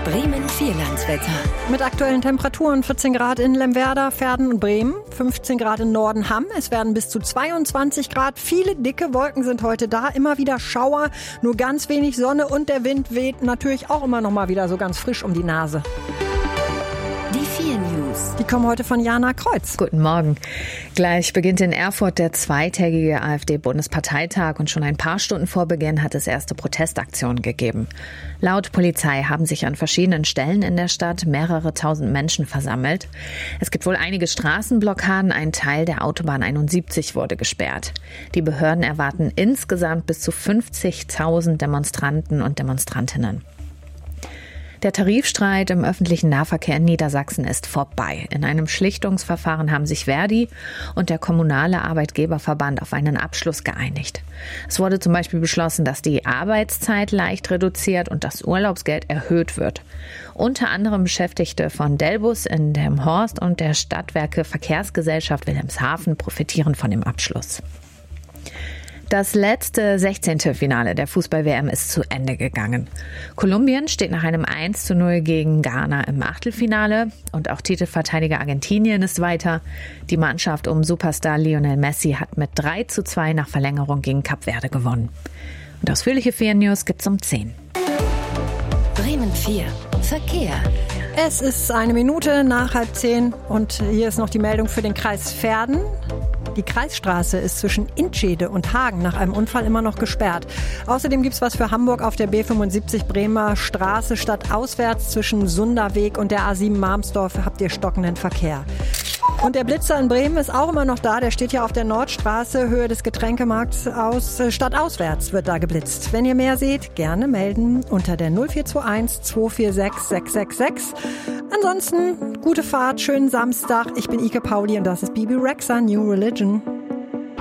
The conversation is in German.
Bremen Vierlandswetter. Mit aktuellen Temperaturen 14 Grad in Lemwerder, Verden und Bremen, 15 Grad in Nordenham. Es werden bis zu 22 Grad. Viele dicke Wolken sind heute da, immer wieder Schauer, nur ganz wenig Sonne und der Wind weht natürlich auch immer noch mal wieder so ganz frisch um die Nase. Die 4 News. Die kommen heute von Jana Kreuz. Guten Morgen. Gleich beginnt in Erfurt der zweitägige AfD-Bundesparteitag und schon ein paar Stunden vor Beginn hat es erste Protestaktionen gegeben. Laut Polizei haben sich an verschiedenen Stellen in der Stadt mehrere tausend Menschen versammelt. Es gibt wohl einige Straßenblockaden, ein Teil der Autobahn 71 wurde gesperrt. Die Behörden erwarten insgesamt bis zu 50.000 Demonstranten und Demonstrantinnen. Der Tarifstreit im öffentlichen Nahverkehr in Niedersachsen ist vorbei. In einem Schlichtungsverfahren haben sich Verdi und der kommunale Arbeitgeberverband auf einen Abschluss geeinigt. Es wurde zum Beispiel beschlossen, dass die Arbeitszeit leicht reduziert und das Urlaubsgeld erhöht wird. Unter anderem Beschäftigte von Delbus in Delmenhorst und der Stadtwerke Verkehrsgesellschaft Wilhelmshaven profitieren von dem Abschluss. Das letzte 16. Finale der Fußball-WM ist zu Ende gegangen. Kolumbien steht nach einem 1:0 gegen Ghana im Achtelfinale und auch Titelverteidiger Argentinien ist weiter. Die Mannschaft um Superstar Lionel Messi hat mit 3:2 nach Verlängerung gegen Kap Verde gewonnen. Und ausführliche 4 News gibt's um 10. Bremen 4. Verkehr. Es ist 1 Minute nach 9:30 und hier ist noch die Meldung für den Kreis Verden. Die Kreisstraße ist zwischen Intschede und Hagen nach einem Unfall immer noch gesperrt. Außerdem gibt's was für Hamburg auf der B75 Bremer Straße. Stadtauswärts zwischen Sunderweg und der A7 Marmsdorf habt ihr stockenden Verkehr. Und der Blitzer in Bremen ist auch immer noch da. Der steht ja auf der Nordstraße, Höhe des Getränkemarkts aus. Stadtauswärts wird da geblitzt. Wenn ihr mehr seht, gerne melden unter der 0421 246 666. Ansonsten gute Fahrt, schönen Samstag. Ich bin Ike Pauli und das ist Bibi Rexha, New Religion.